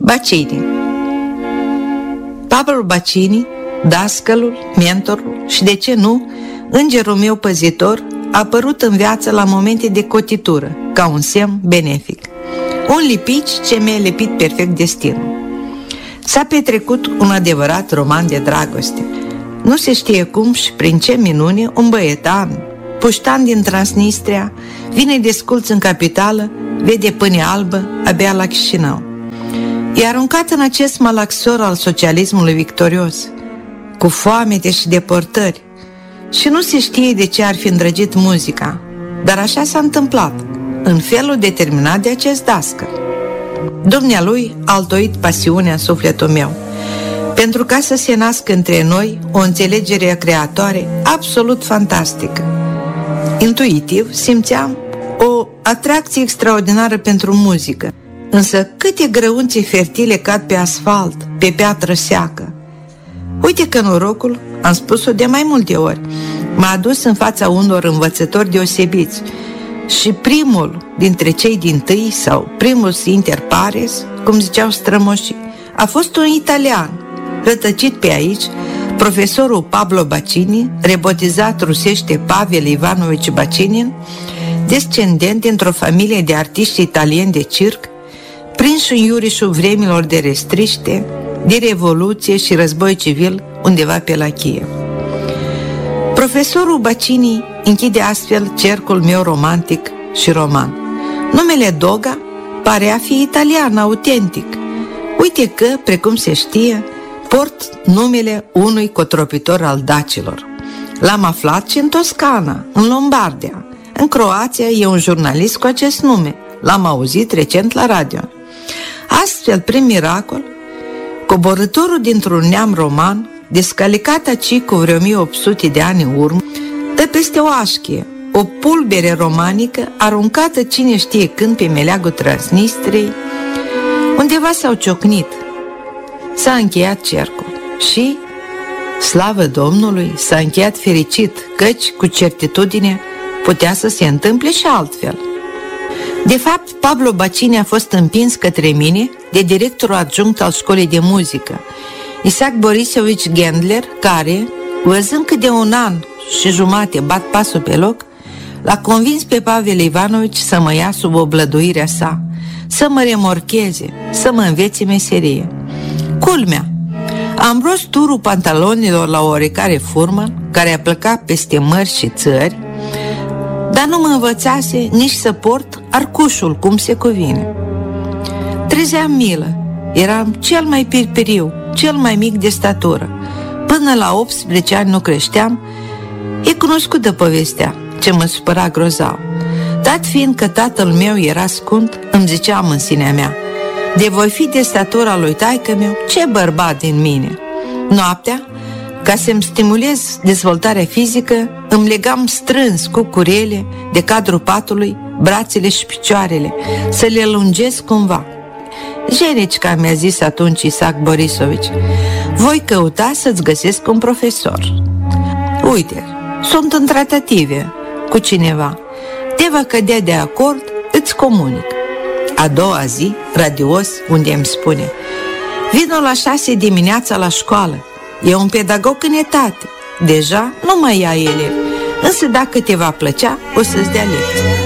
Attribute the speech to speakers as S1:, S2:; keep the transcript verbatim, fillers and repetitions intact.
S1: Bacini. Pablo Bacini, dascălul, mentorul și, de ce nu, îngerul meu păzitor, a apărut în viață la momente de cotitură, ca un semn benefic. Un lipici ce mi-a lipit perfect destinul. S-a petrecut un adevărat roman de dragoste. Nu se știe cum și prin ce minune un băietan, puștan din Transnistria, vine desculț în capitală, vede pâine albă abia la Chișinău. E aruncat în acest malaxor al socialismului victorios, cu foamete și deportări, și nu se știe de ce ar fi îndrăgit muzica, dar așa s-a întâmplat, în felul determinat de acest dascăl. Dumnealui a altoit pasiunea în sufletul meu, pentru ca să se nască între noi o înțelegere creatoare absolut fantastică. Intuitiv simțeam o atracție extraordinară pentru muzică, însă câte grăunțe fertile cad pe asfalt, pe piatră seacă. Uite că norocul, am spus-o de mai multe ori, m-a adus în fața unor învățători deosebiți și primul dintre cei dintâi, sau primus inter pares, cum ziceau strămoșii, a fost un italian, rătăcit pe aici, profesorul Pablo Bacini, rebotizat rusește Pavel Ivanovici Bacinin, descendent dintr-o familie de artiști italieni de circ, prins în iurișul vremilor de restriște, de revoluție și război civil undeva pe la Kiev. Profesorul Bacini închide astfel cercul meu romantic și roman. Numele Doga pare a fi italian, autentic. Uite că, precum se știe, port numele unui cotropitor al dacilor. L-am aflat și în Toscana, în Lombardia. În Croația e un jurnalist cu acest nume. L-am auzit recent la radio. Astfel, prin miracol, coborâtorul dintr-un neam roman, descalicat aci cu vreo o mie opt sute de ani în urmă, dă peste o așchie, o pulbere romanică aruncată cine știe când pe meleagul Transnistriei. Undeva s-au ciocnit. S-a încheiat cercul și, slavă Domnului, s-a încheiat fericit, căci, cu certitudine, putea să se întâmple și altfel. De fapt, Pablo Bacini a fost împins către mine de directorul adjunct al școlii de muzică, Isaac Borisovici Gendler, care, văzând că de un an și jumate bat pasul pe loc, l-a convins pe Pavel Ivanovici să mă ia sub oblăduirea sa, să mă remorcheze, să mă învețe meserie. Culmea, am rost turul pantalonilor la o oarecare furman, care a plecat peste mări și țări, dar nu mă învățase nici să port arcușul cum se cuvine. Trezeam milă, eram cel mai pirpiriu, cel mai mic de statură. Până la optsprezece ani nu creșteam. E cunoscută povestea, ce mă supăra grozav. Dat fiind că tatăl meu era scund, îmi ziceam în sinea mea, de voi fi de statura lui taică-meu, ce bărbat din mine. Noaptea, ca să-mi stimulez dezvoltarea fizică, îmi legam strâns cu curele de cadrul patului brațele și picioarele, să le lungesc cumva. Jenecica, mi-a zis atunci Isaac Borisovici, voi căuta să-ți găsesc un profesor. Uite, sunt în tratative cu cineva. Te va cădea de acord, îți comunic. A doua zi, radios, unde îmi spune, vino la șase dimineața la școală. E un pedagog în etate. Deja nu mai ia elevi, însă dacă te va plăcea, o să-ți dea lecții.